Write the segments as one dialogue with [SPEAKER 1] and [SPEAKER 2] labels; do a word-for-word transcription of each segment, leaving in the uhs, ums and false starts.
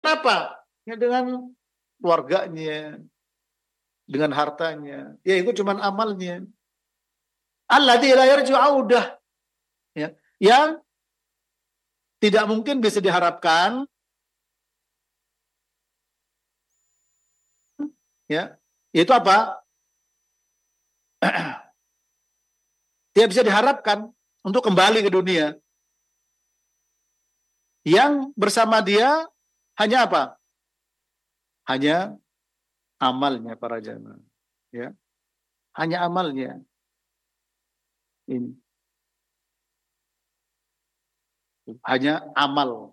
[SPEAKER 1] apa? Ya dengan keluarganya, dengan hartanya. Ya itu cuma amalnya. Alladzi la yarju audah. Ya, yang tidak mungkin bisa diharapkan, ya, yaitu apa? Tidak bisa diharapkan untuk kembali ke dunia. Yang bersama dia hanya apa? Hanya amalnya para jamaah. Ya, hanya amalnya. Ini. Hanya amal.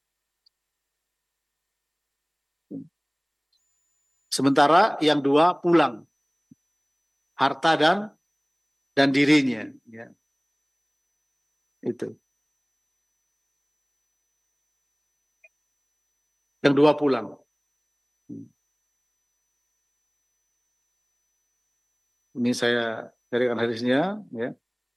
[SPEAKER 1] Sementara yang dua pulang, harta dan dan dirinya. Ya. Itu. Yang dua pulang. Ini saya carikan hadisnya. Ya.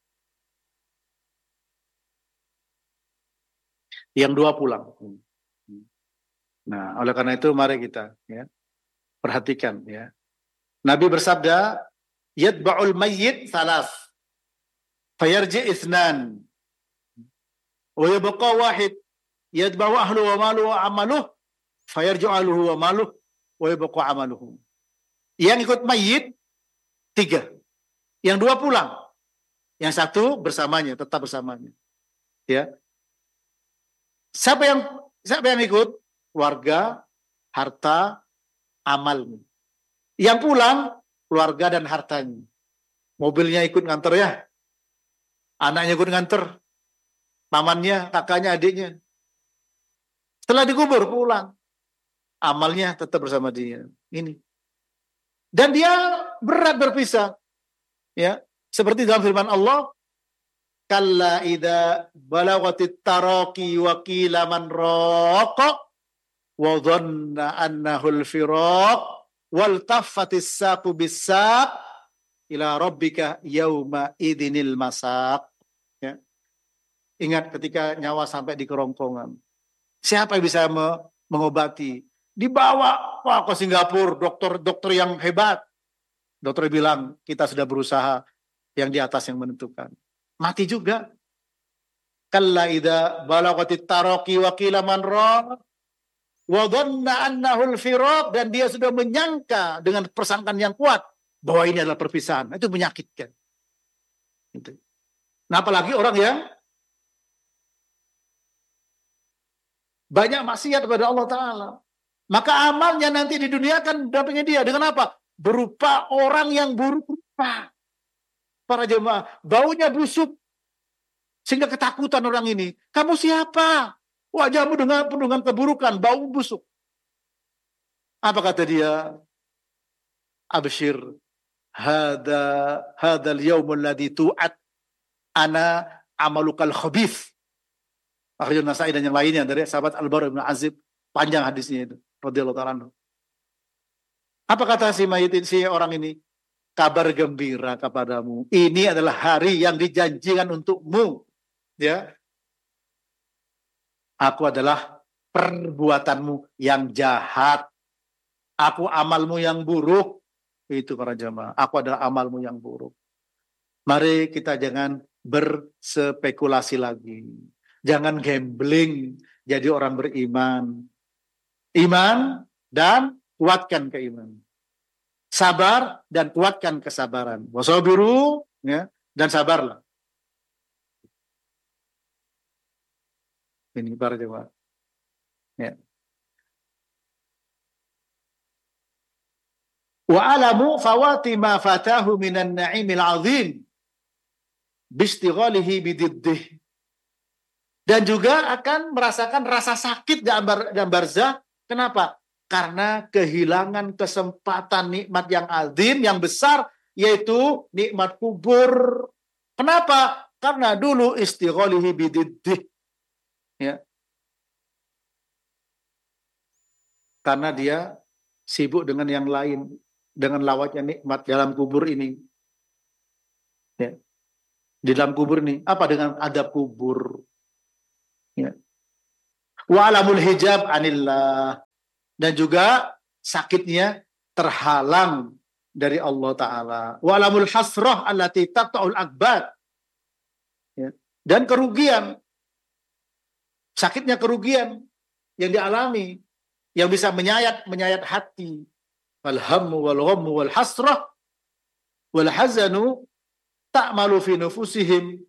[SPEAKER 1] Yang dua pulang. Nah, oleh karena itu mari kita ya, perhatikan ya. Nabi bersabda, yatba'ul mayyit salas, fayarji isnan, wa yabqa wahid, yatba'u ahlu wa malu wa amaluh, fayarji ahluhu wa maluh, wa yabqa amaluhu. Yang ikut mayit tiga, yang dua pulang, yang satu bersamanya, tetap bersamanya. Ya. Siapa yang siapa yang ikut? Keluarga, harta, amalnya. Yang pulang, keluarga dan hartanya. Mobilnya ikut nganter ya. Anaknya ikut nganter. Pamannya, kakaknya, adiknya. Setelah dikubur, pulang. Amalnya tetap bersama dia. Ini. Dan dia berat berpisah. Ya, seperti dalam firman Allah, kalla idza balagatit taraqi wa qila man raqa wa dhanna annahu al-firaq wal taffatis saqu bis-saq ila rabbika yauma idzinil masaq. Ya. Ingat ketika nyawa sampai di kerongkongan. Siapa yang bisa me mengobati? Dibawa wah, ke Singapura, dokter-dokter yang hebat. Dokter bilang, kita sudah berusaha, yang di atas yang menentukan. Mati juga. Kalla idza balagatit taraqi wa qila man raqa wa dhanna annahu al-firaq, dan dia sudah menyangka dengan persangkaan yang kuat bahwa ini adalah perpisahan. Itu menyakitkan. Itu. Nah, apalagi orang yang banyak maksiat kepada Allah Ta'ala. Maka amalnya nanti di dunia akan dampingi dia. Dengan apa? Berupa orang yang buruk rupa. Para jemaah, baunya busuk. Sehingga ketakutan orang ini. Kamu siapa? Wajahmu dengan penuh dengan keburukan, bau busuk. Apa kata dia? Abshir, hada hadal yaumul ladzi tu'at ana amalukal khabith. Akhirnya Nasai dan yang lainnya dari sahabat Al-Bara bin Azib, panjang hadisnya itu, radhiyallahu ta'ala anhu. Apa kata si mayit si orang ini? Kabar gembira kepadamu. Ini adalah hari yang dijanjikan untukmu. Ya. Aku adalah perbuatanmu yang jahat. Aku amalmu yang buruk. Itu para jamaah. Aku adalah amalmu yang buruk. Mari kita jangan berspekulasi lagi. Jangan gambling jadi orang beriman. Iman dan kuatkan keimanan. Sabar dan kuatkan kesabaran. Wasabiru, ya, dan sabarlah. Ini para jemaah. Ya. Wa alamu fawati ma fatahu minan na'imil azim bistighalihi bididdih. Dan juga akan merasakan rasa sakit dalam barzah. Kenapa? Karena kehilangan kesempatan nikmat yang azim, yang besar, yaitu nikmat kubur. Kenapa? Karena dulu istighalihi bididdih. Ya. Karena dia sibuk dengan yang lain, dengan lawatnya nikmat dalam kubur ini. Ya. Di dalam kubur ini, apa dengan adab kubur? Ya. Wa alamul hijab anillah. dan juga sakitnya terhalang dari Allah Ta'ala. Walamul hasrah allati taqta'ul akbar. Ya. Dan kerugian, sakitnya kerugian yang dialami, yang bisa menyayat menyayat hati. Wal hammu wal ghammu wal hasrah wal hazanu ta'malu fi nufusihim.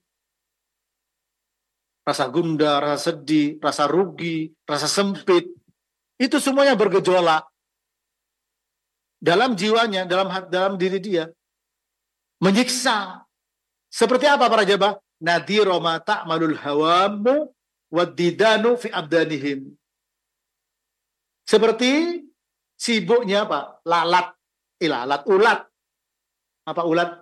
[SPEAKER 1] Rasa gundah, rasa sedih, rasa rugi, rasa sempit, itu semuanya bergejolak dalam jiwanya, dalam dalam diri dia, menyiksa. Seperti apa para jamaah? Nadhira ma ta'malul hawamu waddidanu fi abdanihim. Seperti sibuknya apa? Lalat, ilalat, ulat. Apa ulat?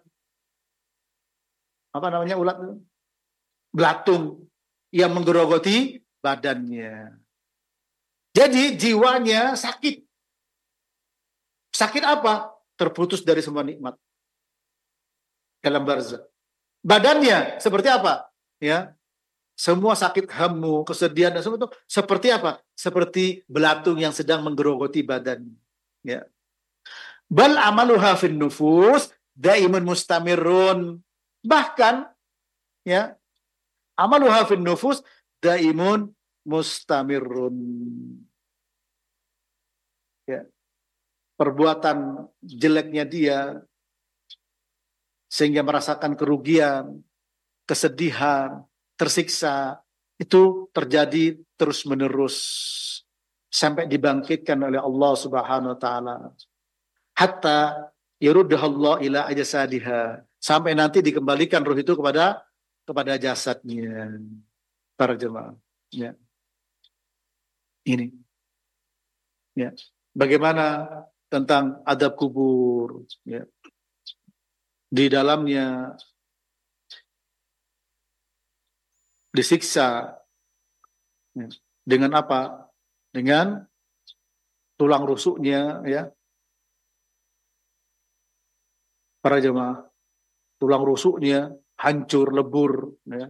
[SPEAKER 1] Apa namanya ulat? Belatung yang menggerogoti badannya. Jadi jiwanya sakit. Sakit apa? Terputus dari semua nikmat dalam barzakh. Badannya seperti apa? Ya, semua sakit hammu, kesedihan dan semua itu seperti apa? Seperti belatung yang sedang menggerogoti badan. Ya. Bal amaluha fin nufus daimun mustamirun. Bahkan ya, amaluha fin nufus daimun mustamirun. Ya. Perbuatan jeleknya dia sehingga merasakan kerugian, kesedihan, tersiksa, itu terjadi terus-menerus sampai dibangkitkan oleh Allah Subhanahu wa taala. Hatta yaruddahallahu ila ajsadiha, sampai nanti dikembalikan ruh itu kepada kepada jasadnya. Para jemaah, ya. Ini. Ya. Bagaimana tentang adab kubur, ya. Di dalamnya disiksa ya. Dengan apa? Dengan tulang rusuknya, ya. Para jemaah, tulang rusuknya hancur lebur, ya.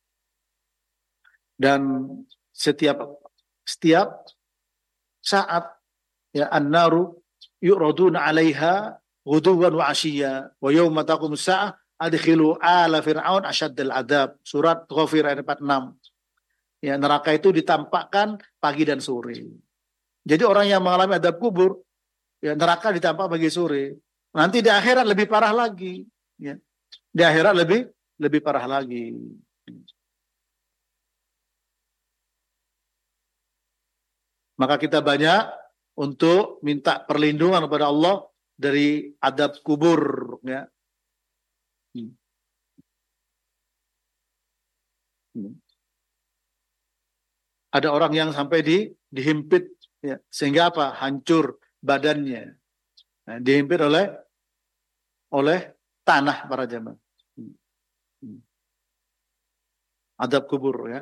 [SPEAKER 1] Dan setiap setiap saat ya an-naru yu'raduna 'alaiha ghuduwan wa 'ashiyya wa yauma taqumus sa'ah adkhilu ala fir'aun asyaddal adab. Surat Ghafir ayat empat puluh enam. Ya, neraka itu ditampakkan pagi dan sore. Jadi orang yang mengalami adab kubur, ya neraka ditampak pagi sore. Nanti di akhirat lebih parah lagi, ya. Di akhirat lebih lebih parah lagi. Maka kita banyak untuk minta perlindungan kepada Allah dari adab kubur, ya. Hmm. Hmm. Ada orang yang sampai di dihimpit, ya, sehingga apa? Hancur badannya. Nah, dihimpit oleh oleh tanah para jamaah. Hmm. Hmm. Adab kubur, ya.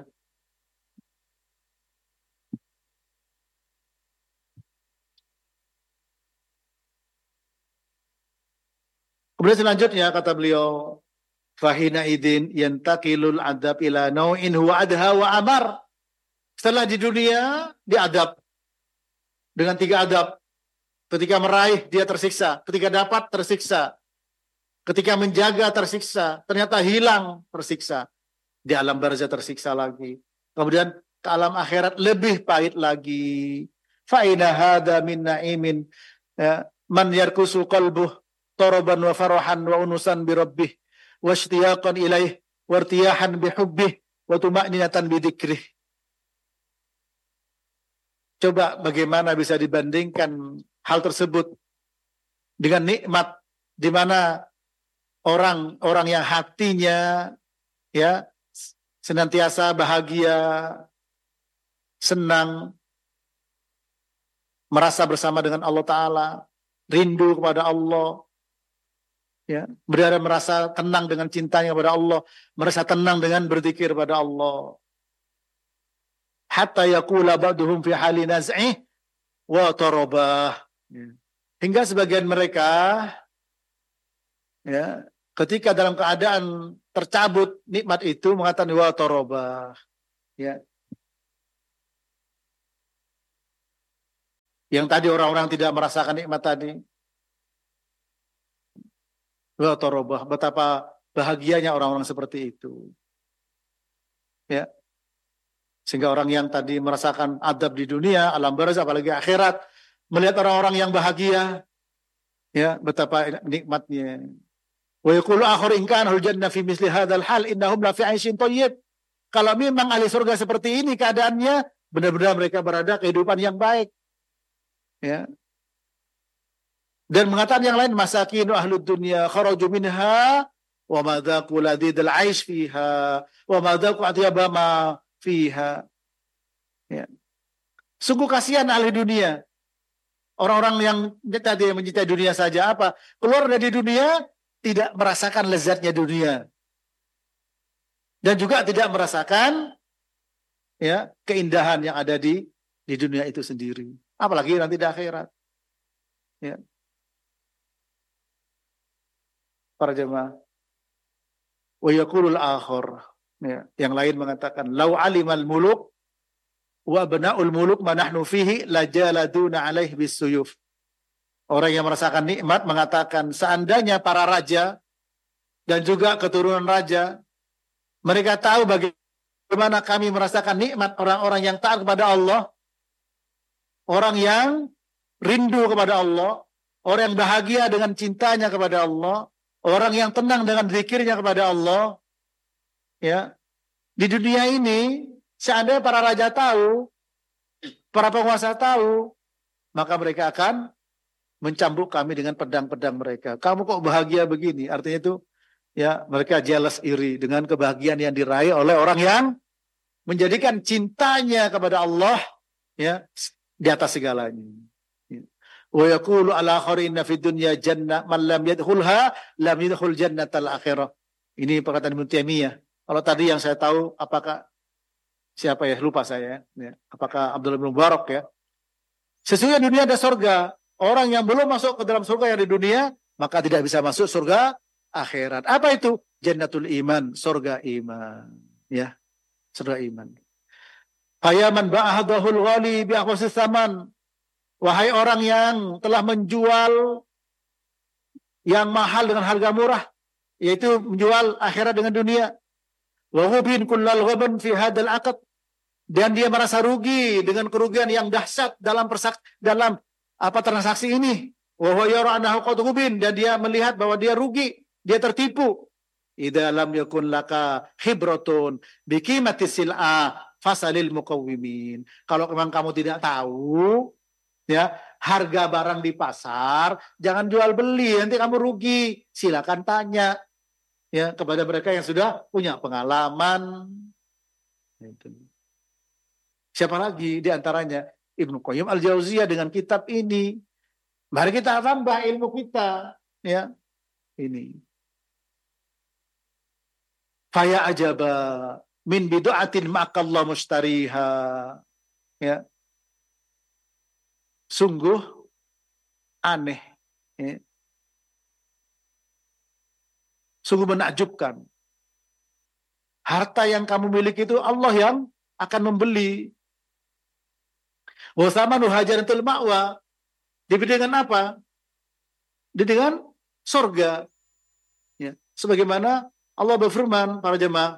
[SPEAKER 1] Kemudian selanjutnya kata beliau, fahina idin yantakilul adab ila nau'in huwa adha wa amar. Setelah di dunia diadab dengan tiga adab. Ketika meraih dia tersiksa, ketika dapat tersiksa, ketika menjaga tersiksa, ternyata hilang tersiksa. Di alam barzah tersiksa lagi. Kemudian ke alam akhirat lebih pahit lagi. Fa'ina hadha min na'imin ya, man yarkusu qalbuh taraban wa farahan wa unusan bi rabbih wa ishtiyaqan ilaih wa irtiyahan bi hubbih wa tuma'ninatan bi dzikrih. Coba bagaimana bisa dibandingkan hal tersebut dengan nikmat di mana orang-orang yang hatinya ya senantiasa bahagia, senang, merasa bersama dengan Allah Ta'ala, rindu kepada Allah, ya, berada merasa tenang dengan cintanya kepada Allah, merasa tenang dengan berzikir kepada Allah. Hatta yaqula ba'duhum fi hali naz'ih wa tarabah. Hingga sebagian mereka ya, ketika dalam keadaan tercabut nikmat itu mengatakan wa tarabah. Ya. Yang tadi orang-orang tidak merasakan nikmat tadi. Wa tarabah, betapa bahagianya orang-orang seperti itu. Ya. Sehingga orang yang tadi merasakan adab di dunia, alam barzakh, apalagi akhirat, melihat orang-orang yang bahagia, ya, betapa nikmatnya. Wa yaqulu akhar in kana al-jannah fi misli hadzal hal innahum la fi 'aisyin thayyib. Kalau memang ahli surga seperti ini keadaannya, benar-benar mereka berada kehidupan yang baik. Ya. Dan mengatakan yang lain, masakinu ahlud dunya kharaju minha wa ma dzaqu ladidal 'aish fiha wa ma dzaqu atyaba ma fiha. Ya. Sungguh kasihan ahli dunia. Orang-orang yang tadi mencintai dunia saja apa? Keluar dari dunia tidak merasakan lezatnya dunia. Dan juga tidak merasakan ya keindahan yang ada di di dunia itu sendiri. Apalagi nanti di akhirat. Ya. Para jemaah. Wa yaqulul akhar. Ya. Yang lain mengatakan, "Lau alimal muluk wa abna'ul muluk ma nahnu fihi lajaladuna alaihi bisuyuf." Orang yang merasakan nikmat mengatakan, seandainya para raja dan juga keturunan raja mereka tahu bagaimana kami merasakan nikmat orang-orang yang taat kepada Allah, orang yang rindu kepada Allah, orang yang bahagia dengan cintanya kepada Allah, orang yang tenang dengan zikirnya kepada Allah. Ya, di dunia ini seandainya para raja tahu, para penguasa tahu, maka mereka akan mencambuk kami dengan pedang-pedang mereka. Kamu kok bahagia begini? Artinya itu, ya, mereka jealous, iri dengan kebahagiaan yang diraih oleh orang yang menjadikan cintanya kepada Allah, ya, di atas segalanya. Wa yaqulu ala kharina fid dunya jannah man lam yadkhulha lam yadkhul jannatal akhirah. Ini perkataan Ibnu Taimiyah. Kalau tadi yang saya tahu, apakah siapa ya, lupa saya ya. Apakah Abdullah bin Mubarak ya. Sesungguhnya dunia ada surga. Orang yang belum masuk ke dalam surga yang di dunia, maka tidak bisa masuk surga akhirat. Apa itu? Jannatul iman, surga iman. Ya, surga iman. Hayaman ba'ahadahul ghali bi'akhwasis saman. Wahai orang yang telah menjual yang mahal dengan harga murah, yaitu menjual akhirat dengan dunia. Wa hubin kullal ghaban fi hadzal aqd. Dan dia merasa rugi dengan kerugian yang dahsyat dalam persak dalam apa transaksi ini. Wa huwa yara annahu qad hubin, dan dia melihat bahwa dia rugi, dia tertipu. Idza lam yakun laka khibratun bi qimati sil'a fasalil muqawwimin. Kalau memang kamu tidak tahu ya harga barang di pasar, jangan jual beli, nanti kamu rugi. Silakan tanya ya kepada mereka yang sudah punya pengalaman. Itu. Siapa lagi di antaranya? Ibnu Qayyim Al-Jauziyah dengan kitab ini. Mari kita tambah ilmu kita, ya. Ini. Faya ajaba min bid'atin ma'akallah mushtariha. Ya. Sungguh aneh, ya. Sungguh menakjubkan. Harta yang kamu miliki itu Allah yang akan membeli. Wa thamanu hajaratul ma'wa, dibeli dengan apa? Dibeli dengan surga. Ya. Sebagaimana Allah berfirman, para jemaah,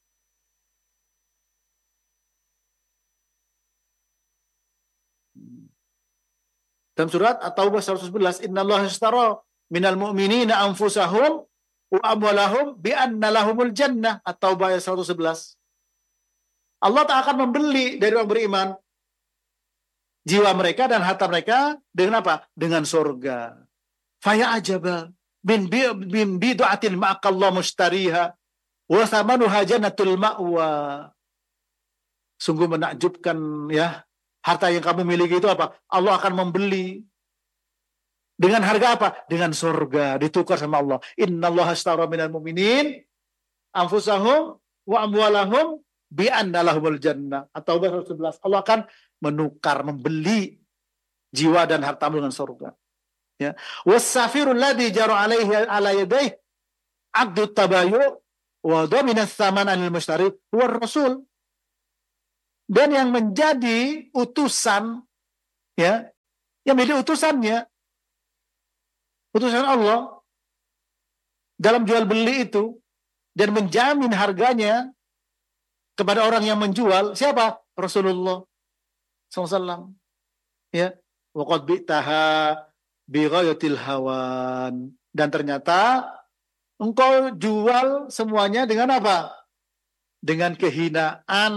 [SPEAKER 1] dalam surat At-Taubah seratus sebelas, innallaha ishtara minal mu'minina anfusahum wa amwalahum bi anna lahumul jannah. At-Taubah seratus sebelas. Allah tak akan membeli dari orang beriman jiwa mereka dan harta mereka dengan apa? Dengan surga. Faya ajaba bin bin bid'atin ma'akallah mushtariha wa thamanuha jannatul ma'wa. Sungguh menakjubkan ya, harta yang kamu miliki itu apa? Allah akan membeli dengan harga apa? Dengan surga, ditukar sama Allah. Innallaha ashtara minal mu'minin anfusahum wa amwalahum bi anna lahumul jannah. At-Taubah seratus sebelas. Allah akan menukar, membeli jiwa dan hartamu dengan surga. Ya. Was-safirul ladzi jara alaihi ala yadayhi aqdut tabayu wa domina tsaman anil mushtari huwa rasul. Dan yang menjadi utusan ya yang menjadi utusannya, utusan Allah dalam jual beli itu, dan menjamin harganya kepada orang yang menjual. Siapa? Rasulullah shallallahu alaihi wasallam. Ya, waqad bi'taha bighayatil hawan, dan ternyata engkau jual semuanya dengan apa? Dengan kehinaan,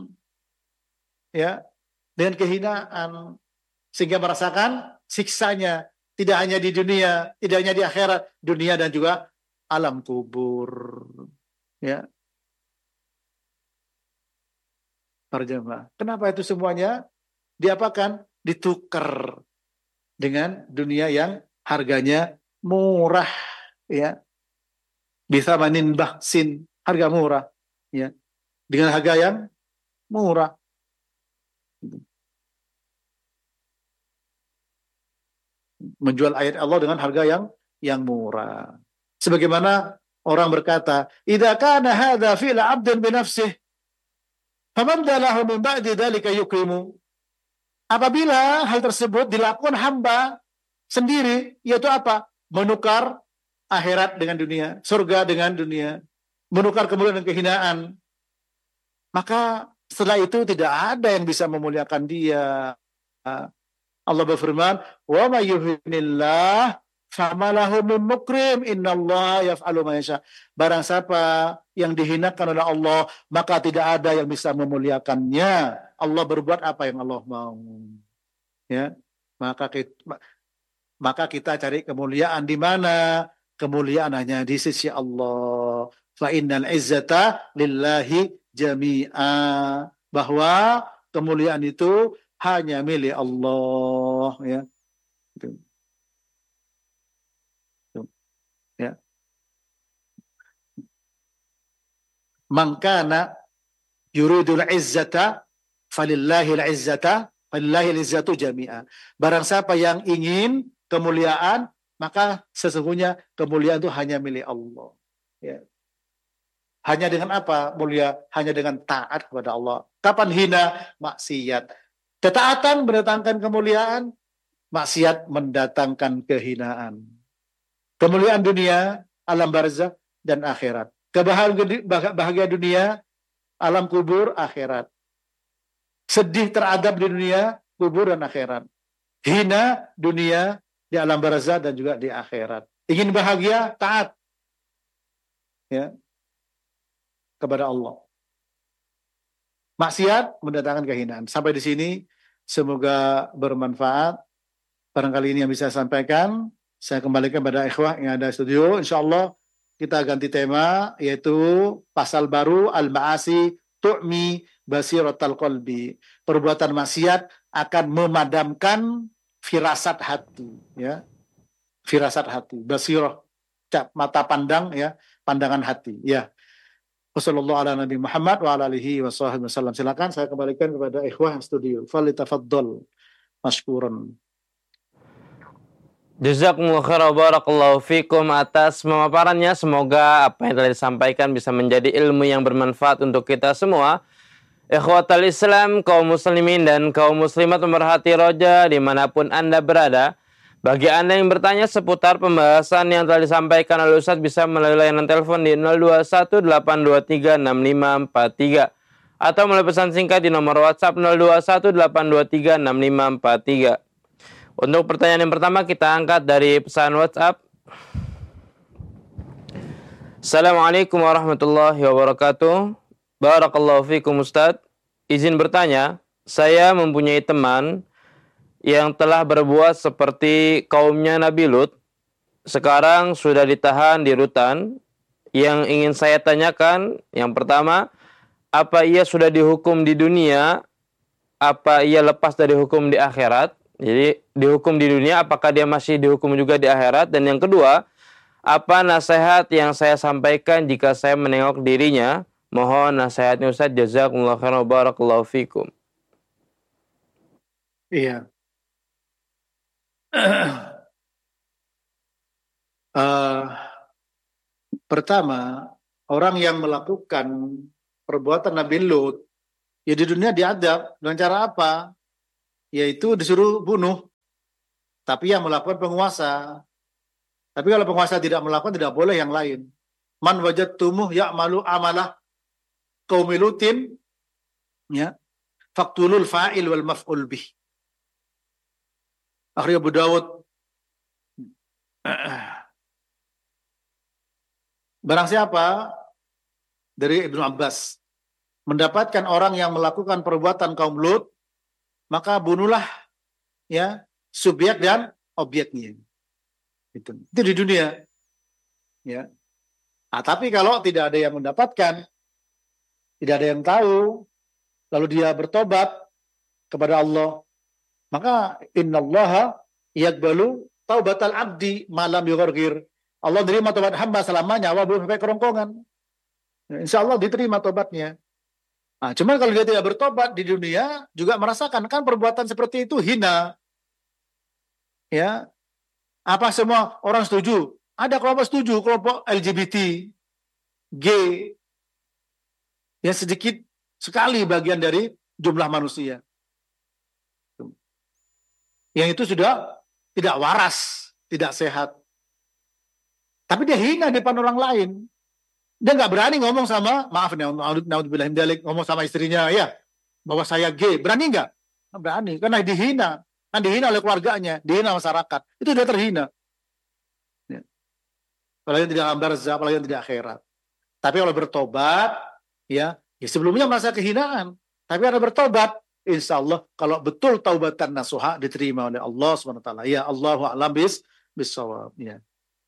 [SPEAKER 1] ya, dengan kehinaan, sehingga merasakan siksanya tidak hanya di dunia, tidak hanya di akhirat, dunia dan juga alam kubur. Ya, para jemaah. Kenapa itu semuanya diapakan? Ditukar dengan dunia yang harganya murah, ya. Bisa manin baksin, harga murah, ya. Dengan harga yang murah. Menjual ayat Allah dengan harga yang yang murah. Sebagaimana orang berkata, "Idza kana hadza fi'la 'abdin bi nafsihi, faman dalahu min ba'di dzalika yukrimu." Apabila hal tersebut dilakukan hamba sendiri, yaitu apa? Menukar akhirat dengan dunia, surga dengan dunia, menukar kemuliaan dan kehinaan. Maka setelah itu tidak ada yang bisa memuliakan dia. Allah berfirman, "Wa may yuhinillah fama lahu min mukrim, innallaha yaf'alu ma yasha." Barang siapa yang dihinakan oleh Allah, maka tidak ada yang bisa memuliakannya. Allah berbuat apa yang Allah mau. Ya, maka kita, maka kita cari kemuliaan di mana? Kemuliaan hanya di sisi Allah. Fa innal izzata lillahi jami'a. Bahwa kemuliaan itu hanya milik Allah, ya. Ya. Man kana yuridul izzata falillahil izzata falillahil izzatu jami'a. Barang siapa yang ingin kemuliaan, maka sesungguhnya kemuliaan itu hanya milik Allah. Ya. Hanya dengan apa mulia? Hanya dengan taat kepada Allah. Kapan hina? Maksiat. Ketaatan mendatangkan kemuliaan, maksiat mendatangkan kehinaan. Kemuliaan dunia, alam barzakh dan akhirat. Kebahagiaan dunia, alam kubur, akhirat. Sedih teradab di dunia, kubur dan akhirat. Hina dunia, di alam barzakh dan juga di akhirat. Ingin bahagia, taat, ya, kepada Allah. Maksiat mendatangkan kehinaan. Sampai di sini semoga bermanfaat. Barangkali ini yang bisa saya sampaikan. Saya kembalikan pada ikhwah yang ada di studio. Insyaallah kita ganti tema, yaitu pasal baru, al-ma'asi tu'mi basiratal qalbi. Perbuatan maksiat akan memadamkan firasat hati, ya. Firasat hati, basirah, mata pandang, ya, pandangan hati, ya. Wassallallahu ala Nabi Muhammad wa ala alihi wa sahbihi wasallam. Silakan saya kembalikan kepada ikhwah studio. Falitafaddal mashkuran.
[SPEAKER 2] Jazakumullahu khairan, barakallahu fikum atas pemaparannya. Semoga apa yang telah disampaikan bisa menjadi ilmu yang bermanfaat untuk kita semua. Ikhwatal Islam, kaum muslimin dan kaum muslimat pemerhati roja dimanapun Anda berada. Bagi Anda yang bertanya seputar pembahasan yang telah disampaikan oleh Ustadz, bisa melalui layanan telepon di nol dua satu delapan dua tiga enam lima empat tiga atau melalui pesan singkat di nomor WhatsApp nol dua satu delapan dua tiga enam lima empat tiga. Untuk pertanyaan yang pertama kita angkat dari pesan WhatsApp. Assalamualaikum warahmatullahi wabarakatuh. Barakallahu fikum Ustadz. Izin bertanya, saya mempunyai teman yang telah berbuat seperti kaumnya Nabi Lut, sekarang sudah ditahan di rutan. Yang ingin saya tanyakan, yang pertama, apa ia sudah dihukum di dunia? Apa ia lepas dari hukum di akhirat? Jadi dihukum di dunia, apakah dia masih dihukum juga di akhirat? Dan yang kedua, apa nasihat yang saya sampaikan jika saya menengok dirinya? Mohon nasihatnya Ustaz. Jazakumullahu khairan wa barakallahu fikum.
[SPEAKER 1] Iya. Uh, pertama, orang yang melakukan perbuatan Nabi Lut, ya di dunia diadab dengan cara apa? Yaitu disuruh bunuh, tapi yang melakukan penguasa. Tapi kalau penguasa tidak melakukan, tidak boleh yang lain. Man wajadtumuh ya'malu amalah qaumi Lutin, ya, faqtulul fa'il wal maf'ul bih. Akhirnya Abu Dawud. Barang siapa dari Ibnu Abbas mendapatkan orang yang melakukan perbuatan kaum Lut, maka bunuhlah, ya, subjek dan objeknya. Itu, itu di dunia, ya. Nah, tapi kalau tidak ada yang mendapatkan, tidak ada yang tahu, lalu dia bertobat kepada Allah, maka innallaha yaqbalu taubatal abdi malam yughargir. Allah menerima tobat hamba selama nyawa belum sampai kerongkongan. Insya Allah diterima tobatnya. Nah, cuman kalau dia tidak bertobat di dunia, juga merasakan kan perbuatan seperti itu hina. Ya, apa semua orang setuju? Ada kelompok setuju, kelompok L G B T, G, ya sedikit sekali bagian dari jumlah manusia. Yang itu sudah tidak waras, tidak sehat. Tapi dia hina di depan orang lain. Dia nggak berani ngomong sama, maaf nih, ngomong sama istrinya, ya, bahwa saya gay. Berani nggak? Nggak berani, karena dihina. Kan dihina oleh keluarganya, dihina masyarakat. Itu dia terhina. Ya. Apalagi yang tidak barzah, apalagi yang tidak akhirat. Tapi kalau bertobat, ya, ya sebelumnya merasa kehinaan. Tapi ada bertobat, insya Allah kalau betul taubatan nasuha diterima oleh Allah subhanahu wa taala. Ya, Allahu a'lam bis bissawab. Ya.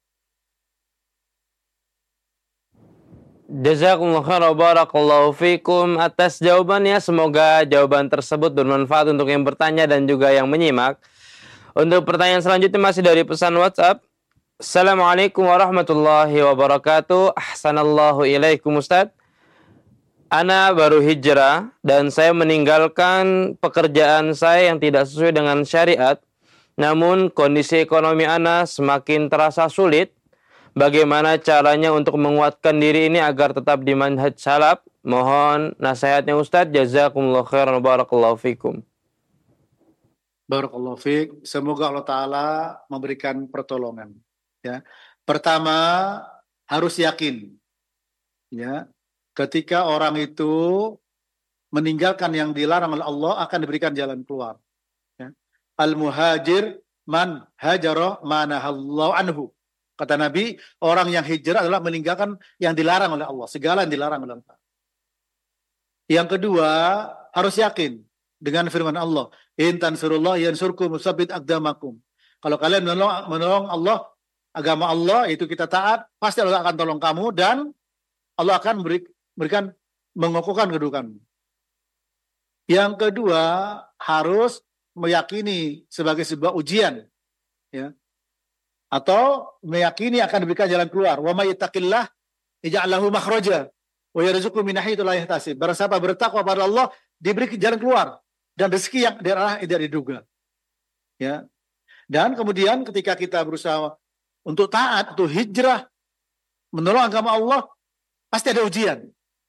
[SPEAKER 2] Jazakumullah khairan wa barakallahu fikum atas jawabannya. Semoga jawaban tersebut bermanfaat untuk yang bertanya dan juga yang menyimak. Untuk pertanyaan selanjutnya masih dari pesan WhatsApp. Assalamualaikum warahmatullahi wabarakatuh. Ahsanallahu ilaikum Ustaz. Ana baru hijrah dan saya meninggalkan pekerjaan saya yang tidak sesuai dengan syariat. Namun kondisi ekonomi ana semakin terasa sulit. Bagaimana caranya untuk menguatkan diri ini agar tetap di manhaj salaf? Mohon nasihatnya Ustaz. Jazakumullah khairan wa barakallahu fikum.
[SPEAKER 1] Barakallahu fik. Semoga Allah Ta'ala memberikan pertolongan. Ya. Pertama, harus yakin. Ya. Ketika orang itu meninggalkan yang dilarang oleh Allah, akan diberikan jalan keluar. Ya. Al-muhajir man hajara manahallahu anhu. Kata Nabi, orang yang hijrah adalah meninggalkan yang dilarang oleh Allah. Segala yang dilarang oleh Allah. Yang kedua, harus yakin dengan firman Allah. In tansurullah yansurkum musabbit aqdamakum. Kalau kalian menolong, menolong Allah, agama Allah, itu kita taat, pasti Allah akan tolong kamu dan Allah akan beri, berikan mengokohkan kedudukanmu. Yang kedua, harus meyakini sebagai sebuah ujian. Ya. Atau meyakini akan diberikan jalan keluar. Wa may yattaqillah yaj'al lahu makhraja wa yarzuqhu min haitsu la yahtasib. Barang siapa bertakwa pada Allah, diberi jalan keluar dan rezeki yang dari arah tidak diduga. Ya. Dan kemudian ketika kita berusaha untuk taat, untuk hijrah, menolong agama Allah, pasti ada ujian.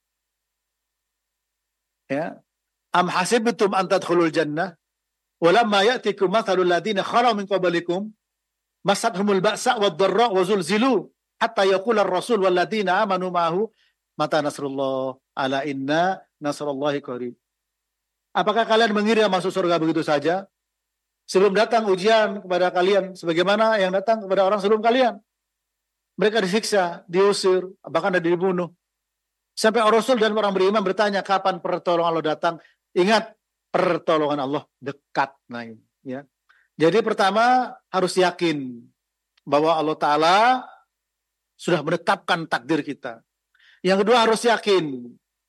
[SPEAKER 1] Ya. Am hasibtum an tadkhulul jannah wa lamma ya'tikum mathalul ladzina khalu min qablikum masadhumul ba'sa wad-dharra wa zulzilu hatta yaqula ar-rasul wal ladzina amanu ma'ahu mata nasrullah ala inna nasrullahi qarib. Apakah kalian mengira masuk surga begitu saja? Sebelum datang ujian kepada kalian sebagaimana yang datang kepada orang sebelum kalian. Mereka disiksa, diusir, bahkan ada dibunuh. Sampai Rasul dan orang beriman bertanya kapan pertolongan Allah datang? Ingat, pertolongan Allah dekat. Nah, ya. Jadi pertama harus yakin bahwa Allah Ta'ala sudah menetapkan takdir kita. Yang kedua harus yakin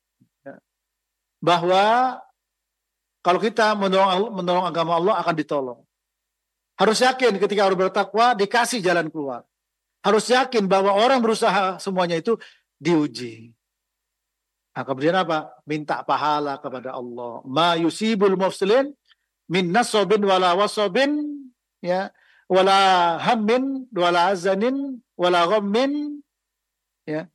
[SPEAKER 1] bahwa kalau kita menolong, menolong agama Allah akan ditolong. Harus yakin ketika harus bertakwa dikasih jalan keluar. Harus yakin bahwa orang berusaha semuanya itu diuji. Nah, kemudian apa? Minta pahala kepada Allah. Ma yusibul mufsilin min nasobin wala wasobin, ya, wala hammin wala azanin wala ghammin, ya,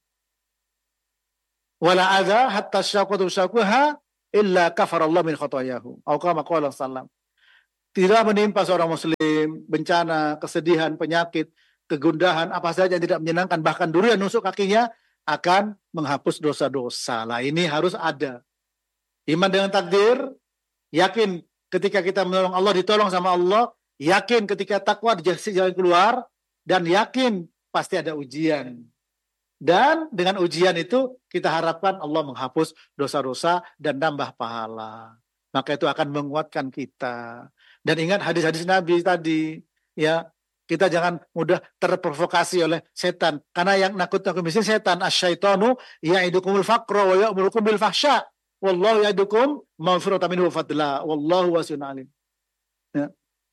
[SPEAKER 1] wala adha hatta syaqatu syaquha illa kafarallahu min khotoyahu. Atau kama qala sallam. tidak menimpa seorang muslim bencana, kesedihan, penyakit, kegundahan, apa saja yang tidak menyenangkan, bahkan durian nusuk kakinya akan menghapus dosa-dosa. Lah ini harus ada. Iman dengan takdir, yakin ketika kita menolong Allah ditolong sama Allah, yakin ketika takwa di jalan keluar, dan yakin pasti ada ujian. Dan dengan ujian itu kita harapkan Allah menghapus dosa-dosa dan nambah pahala. Maka itu akan menguatkan kita. Dan ingat hadis-hadis Nabi tadi, ya, kita jangan mudah terprovokasi oleh setan. Karena yang nakut-nakut miskin setan, asyaitonu ya'idukumul faqra wa ya'murukum bil fahsya. Wallahu ya'idukum maghfiratan minhu wa fadla. Wallahu wasi'un alim. Ya.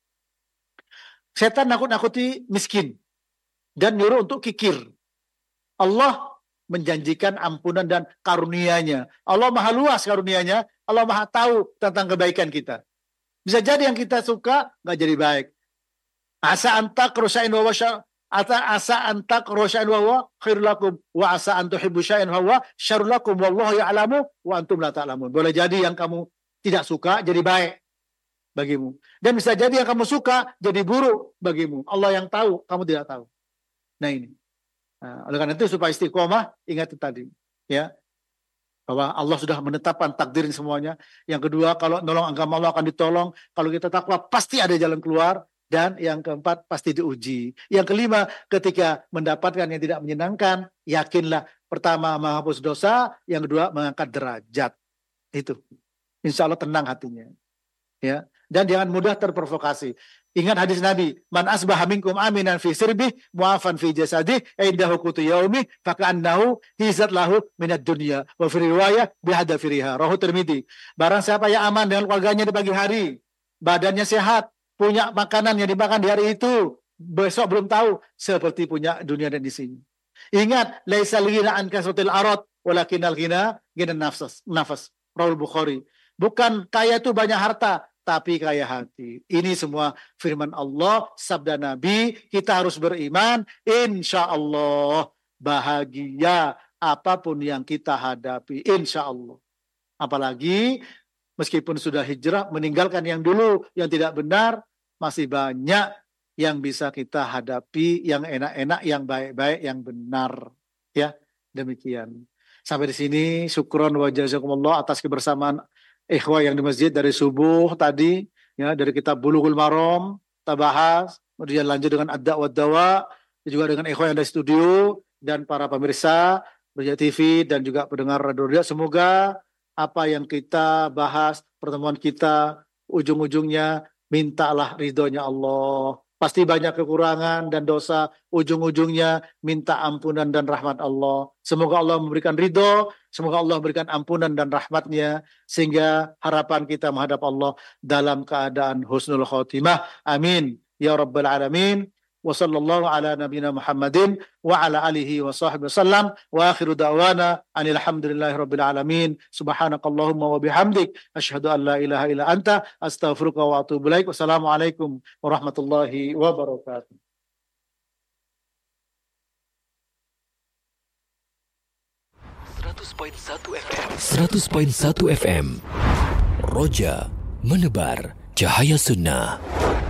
[SPEAKER 1] Setan nakut-nakuti miskin dan nyuruh untuk kikir. Allah menjanjikan ampunan dan karunia-Nya. Allah maha luas karunia-Nya. Allah maha tahu tentang kebaikan kita. Bisa jadi yang kita suka nggak jadi baik. Asa antak rosain wa syar, asa antak rosain wa khairul lakum wa asa antuhibbu syai'an wa syarrul lakum wallahu ya'lamu wa antum la ta'lamun. Boleh jadi yang kamu tidak suka jadi baik bagimu. Dan bisa jadi yang kamu suka jadi buruk bagimu. Allah yang tahu, kamu tidak tahu. Nah ini. Nah, oleh karena itu supaya istiqomah, ingat itu tadi, ya, bahwa Allah sudah menetapkan takdirin semuanya. Yang kedua, kalau nolong agama Allah akan ditolong. Kalau kita takwa pasti ada jalan keluar. Dan yang keempat pasti diuji. Yang kelima, ketika mendapatkan yang tidak menyenangkan, yakinlah pertama menghapus dosa, yang kedua mengangkat derajat. Itu, insya Allah tenang hatinya. Ya, dan jangan mudah terprovokasi. Ingat hadis Nabi, man asbaha minkum aminan fi sirbih mu'afan fi jasadih indahu qutu yaumi faka'annahu hizat lahu minad dunya wa fi riwayah bihadafiriha. Rawahu Tirmidzi. Barang siapa yang aman dengan keluarganya di pagi hari, badannya sehat, punya makanan yang dimakan di hari itu, besok belum tahu, seperti punya dunia dan di sini. Ingat, laisal ghina an kasratil arad walakinal ghina ghina nafs nafas. Rawahul Bukhari. Bukan kaya itu banyak harta, tapi kaya hati. Ini semua firman Allah, sabda Nabi, kita harus beriman, insya Allah bahagia apapun yang kita hadapi, insya Allah. Apalagi meskipun sudah hijrah, meninggalkan yang dulu, yang tidak benar, masih banyak yang bisa kita hadapi, yang enak-enak, yang baik-baik, yang benar. Ya, demikian. Sampai di sini, syukron wa jazakumullah atas kebersamaan ikhwah yang di masjid dari subuh tadi, ya, dari kitab Bulughul Maram kita bahas, kemudian lanjut dengan Ad-Da' wa Dawa, juga dengan ikhwah yang dari studio dan para pemirsa Roja T V dan juga pendengar Radio Roja. Semoga apa yang kita bahas, pertemuan kita, ujung-ujungnya mintalah ridhonya Allah. Pasti banyak kekurangan dan dosa, ujung-ujungnya minta ampunan dan rahmat Allah. Semoga Allah memberikan ridho, semoga Allah memberikan ampunan dan rahmatnya, sehingga harapan kita menghadap Allah dalam keadaan husnul khotimah. Amin. Ya Rabbal Alamin. Wa sallallahu ala nabiyina Muhammadin wa ala alihi wa sahbihi wasallam. Wa akhiru da'wana anil hamdulillahi rabbil alamin. Subhanakallahumma wa bihamdik asyhadu an la ilaha illa anta astaghfiruka wa atubu ilaik. Wassalamualaikum warahmatullahi wabarakatuh.
[SPEAKER 3] seratus koma satu F M seratus koma satu F M Roja menebar cahaya sunnah.